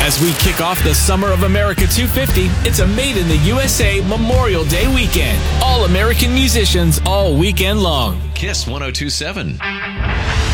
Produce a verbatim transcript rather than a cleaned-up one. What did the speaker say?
As we kick off the Summer of America two fifty, it's a Made in the U S A Memorial Day weekend. All American musicians all weekend long. Kiss one oh two point seven.